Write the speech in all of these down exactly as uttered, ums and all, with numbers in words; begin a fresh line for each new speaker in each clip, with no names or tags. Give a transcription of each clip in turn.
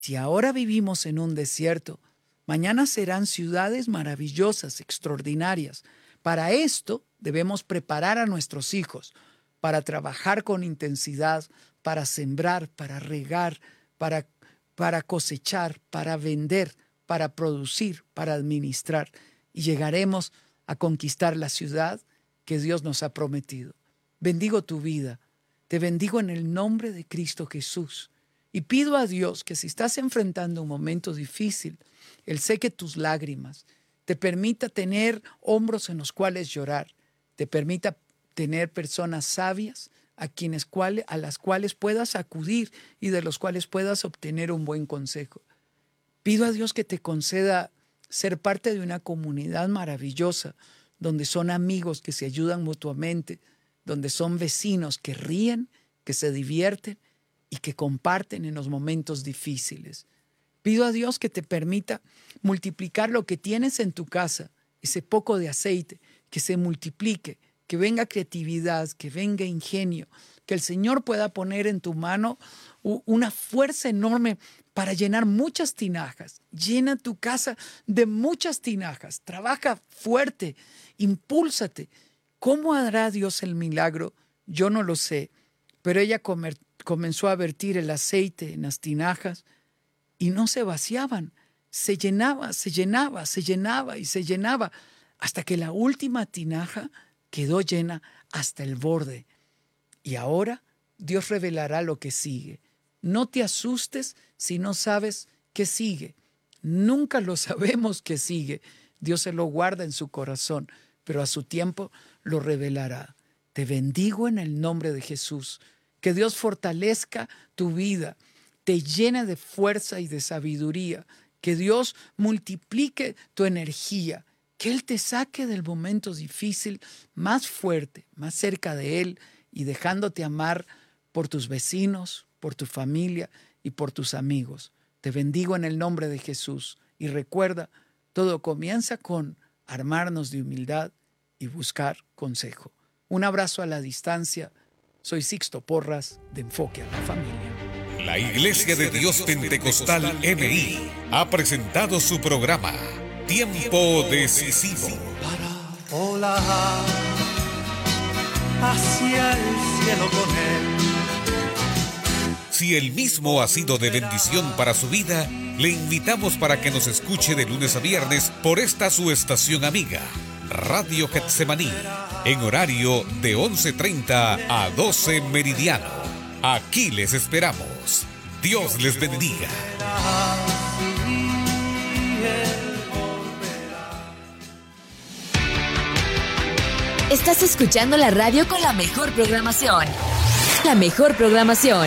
Si ahora vivimos en un desierto, mañana serán ciudades maravillosas, extraordinarias. Para esto debemos preparar a nuestros hijos para trabajar con intensidad, para sembrar, para regar, para, para cosechar, para vender, para producir, para administrar. Y llegaremos a conquistar la ciudad que Dios nos ha prometido. Bendigo tu vida. Te bendigo en el nombre de Cristo Jesús. Y pido a Dios que si estás enfrentando un momento difícil, Él seque tus lágrimas, te permita tener hombros en los cuales llorar, te permita tener personas sabias a, quienes, a las cuales puedas acudir y de los cuales puedas obtener un buen consejo. Pido a Dios que te conceda ser parte de una comunidad maravillosa, donde son amigos que se ayudan mutuamente, donde son vecinos que ríen, que se divierten y que comparten en los momentos difíciles. Pido a Dios que te permita multiplicar lo que tienes en tu casa, ese poco de aceite, que se multiplique, que venga creatividad, que venga ingenio, que el Señor pueda poner en tu mano una fuerza enorme para llenar muchas tinajas. Llena tu casa de muchas tinajas. Trabaja fuerte, impúlsate. ¿Cómo hará Dios el milagro? Yo no lo sé, pero ella comer, comenzó a vertir el aceite en las tinajas y no se vaciaban. Se llenaba, se llenaba, se llenaba y se llenaba hasta que la última tinaja quedó llena hasta el borde. Y ahora Dios revelará lo que sigue. No te asustes si no sabes qué sigue. Nunca lo sabemos qué sigue. Dios se lo guarda en su corazón, pero a su tiempo lo revelará. Te bendigo en el nombre de Jesús. Que Dios fortalezca tu vida, te llene de fuerza y de sabiduría. Que Dios multiplique tu energía. Que Él te saque del momento difícil más fuerte, más cerca de Él y dejándote amar por tus vecinos, por tu familia y por tus amigos. Te bendigo en el nombre de Jesús. Y recuerda, todo comienza con armarnos de humildad y buscar consejo. Un abrazo a la distancia. Soy Sixto Porras, de Enfoque a la Familia.
La Iglesia de Dios Pentecostal M I ha presentado su programa Tiempo Decisivo.
Para volar hacia el cielo con Él.
Si el mismo ha sido de bendición para su vida, le invitamos para que nos escuche de lunes a viernes por esta su estación amiga, Radio Getsemaní, en horario de once treinta a doce meridiano. Aquí les esperamos. Dios les bendiga.
Estás escuchando la radio con la mejor programación. La mejor programación.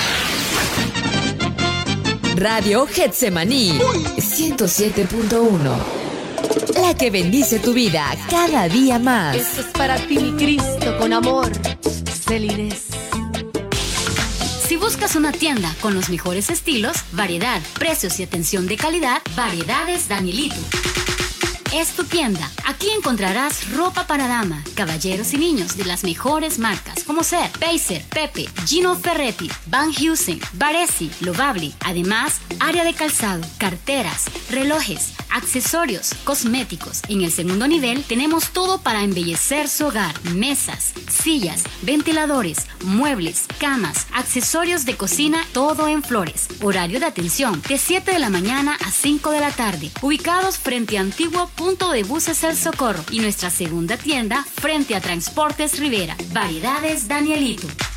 Radio Getsemaní ciento siete punto uno. La que bendice tu vida cada día más.
Esto es para ti, mi Cristo, con amor. Celines.
Si buscas una tienda con los mejores estilos, variedad, precios y atención de calidad, Variedades Danielito es tu tienda. Aquí encontrarás ropa para dama, caballeros y niños de las mejores marcas como ser Pacer, Pepe, Gino Ferretti, Van Heusen, Baresi, Lovably. Además, área de calzado, carteras, relojes, accesorios, cosméticos. En el segundo nivel tenemos todo para embellecer su hogar: mesas, sillas, ventiladores, muebles, camas, accesorios de cocina, todo en flores. Horario de atención de siete de la mañana a cinco de la tarde. Ubicados frente a Antiguo Punto de Buses El Socorro y nuestra segunda tienda frente a Transportes Rivera. Variedades Danielito.